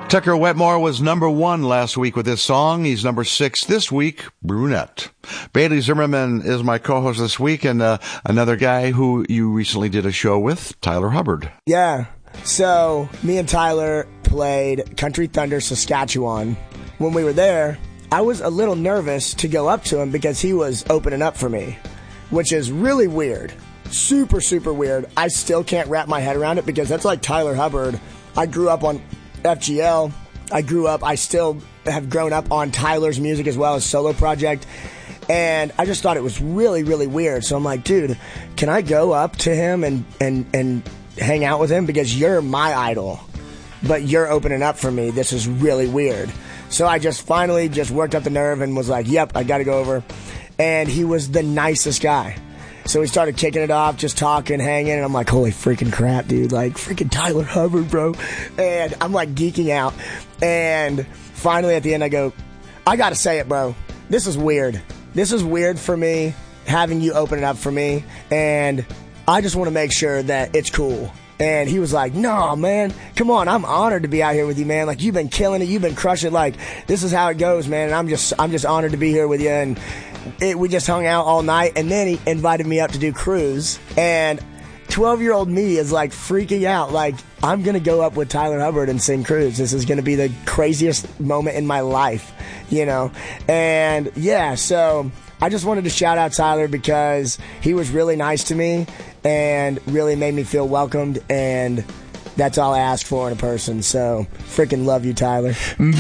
Tucker Wetmore was #1 last week with this song. He's #6 this week, Brunette. Bailey Zimmerman is my co-host this week, and another guy who you recently did a show with, Tyler Hubbard. Yeah. So me and Tyler played Country Thunder, Saskatchewan. When we were there, I was a little nervous to go up to him because he was opening up for me, which is really weird. Super, super weird. I still can't wrap my head around it because that's like Tyler Hubbard. I grew up on FGL. I still have grown up on Tyler's music as well as solo project. And I just thought it was really, really weird. So I'm like, dude, can I go up to him and hang out with him? Because you're my idol, but you're opening up for me. This is really weird. So I just finally just worked up the nerve and was like, yep, I got to go over. And he was the nicest guy. So we started kicking it off, just talking, hanging, and I'm like, holy freaking crap, dude. Like, freaking Tyler Hubbard, bro. And I'm like geeking out. And finally at the end I go, I got to say it, bro. This is weird. This is weird for me, having you open it up for me. And I just want to make sure that it's cool. And he was like, no, man, come on. I'm honored to be out here with you, man. Like, you've been killing it. You've been crushing it. Like, this is how it goes, man. And I'm just honored to be here with you. And we just hung out all night. And then he invited me up to do Cruise. And 12-year-old me is like freaking out. Like, I'm going to go up with Tyler Hubbard and sing Cruise. This is going to be the craziest moment in my life, you know? And yeah, so I just wanted to shout out Tyler because he was really nice to me and really made me feel welcomed, and that's all I ask for in a person. So freaking love you, Tyler.